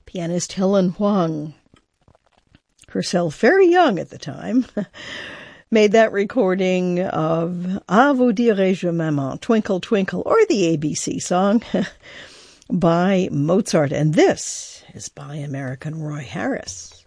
Pianist Helen Huang, herself very young at the time, made that recording of Ah, vous dirai-je maman, Twinkle Twinkle, or the ABC song by Mozart. And this is by American Roy Harris.